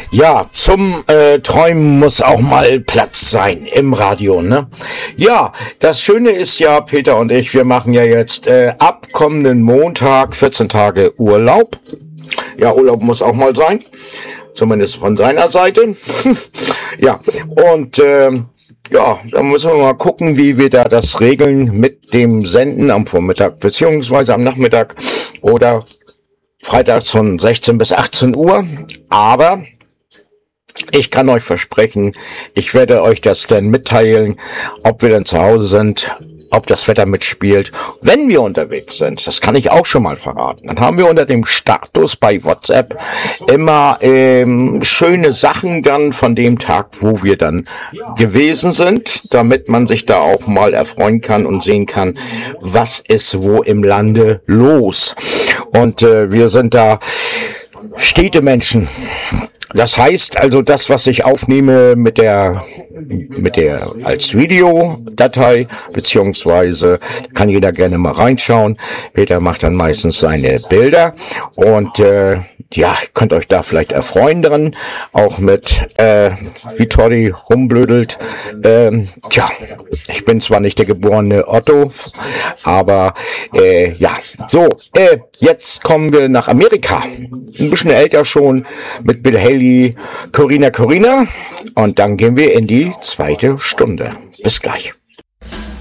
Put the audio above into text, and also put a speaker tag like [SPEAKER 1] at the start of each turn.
[SPEAKER 1] Ja, zum Träumen muss auch mal Platz sein im Radio, ne? Ja, das Schöne ist ja, Peter und ich, wir machen ja jetzt ab kommenden Montag 14 Tage Urlaub. Ja, Urlaub muss auch mal sein, zumindest von seiner Seite. Ja, und ja, da müssen wir mal gucken, wie wir da das regeln mit dem Senden am Vormittag beziehungsweise am Nachmittag oder freitags von 16 bis 18 Uhr. Aber ich kann euch versprechen, ich werde euch das dann mitteilen, ob wir dann zu Hause sind, ob das Wetter mitspielt. Wenn wir unterwegs sind, das kann ich auch schon mal verraten, dann haben wir unter dem Status bei WhatsApp immer schöne Sachen dann von dem Tag, wo wir dann gewesen sind, damit man sich da auch mal erfreuen kann und sehen kann, was ist wo im Lande los. Und wir sind da Städtemenschen. Das heißt also, das, was ich aufnehme mit der als Videodatei, beziehungsweise kann jeder gerne mal reinschauen. Peter macht dann meistens seine Bilder und ja, könnt euch da vielleicht erfreuen dran, auch mit wie Tori rumblödelt. Tja, ich bin zwar nicht der geborene Otto, aber ja, so, jetzt kommen wir nach Amerika. Ein bisschen älter schon mit Bill Haley, Corina. Und dann gehen wir in die zweite Stunde. Bis gleich.